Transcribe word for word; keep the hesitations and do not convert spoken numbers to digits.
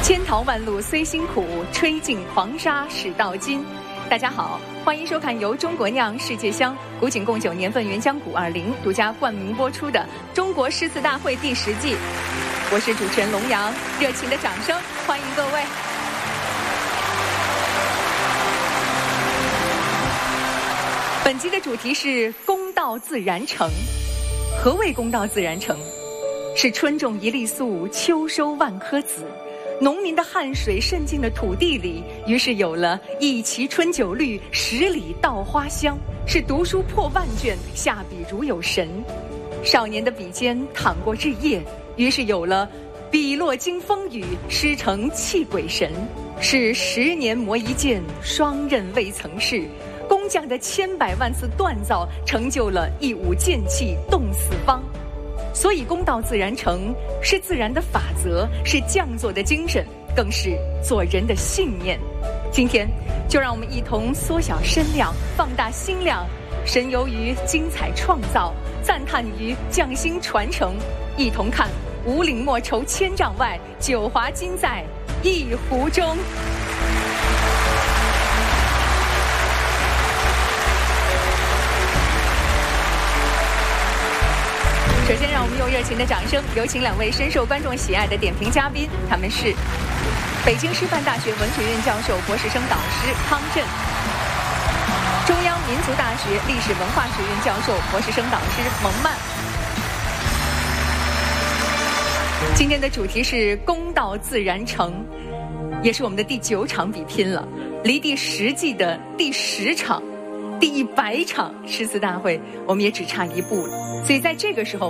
千淘万漉虽辛苦，吹尽黄沙始到金。大家好，欢迎收看由中国酿世界香古井贡酒年份原浆古二零独家冠名播出的《中国诗词大会》第十季。我是主持人龙阳，热情的掌声欢迎各位。本集的主题是公道自然成。何谓公道自然成？是春种一粒粟，秋收万颗子。农民的汗水渗进了土地里，于是有了一畦春酒绿，十里稻花香。是读书破万卷，下笔如有神。少年的笔尖淌过日夜，于是有了笔落经风雨，诗成泣鬼神。是十年磨一剑，双刃未曾试。工匠的千百万次锻造，成就了一舞剑气动四方。所以公道自然成，是自然的法则，是匠作的精神，更是做人的信念。今天就让我们一同缩小身量，放大心量，神游于精彩创造，赞叹于匠心传承，一同看五岭莫愁千丈外，九华金在一壶中。首先让我们用热情的掌声有请两位深受观众喜爱的点评嘉宾，他们是北京师范大学文学院教授、博士生导师康震，中央民族大学历史文化学院教授、博士生导师蒙曼。今天的主题是公道自然成，也是我们的第九场比拼了，离第十季的第十场、第一百场诗词大会，我们也只差一步了。所以在这个时候